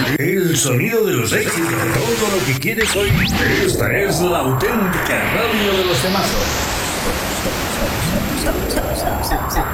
El sonido de los éxitos, todo lo que quieres oír. Esta es la auténtica radio de los temazos.